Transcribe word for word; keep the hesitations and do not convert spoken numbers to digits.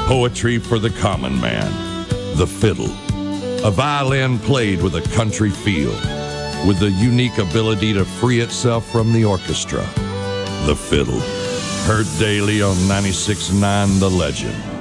Poetry for the common man. The fiddle. A violin played with a country feel, with the unique ability to free itself from the orchestra. The fiddle. Heard daily on ninety-six point nine The Legend.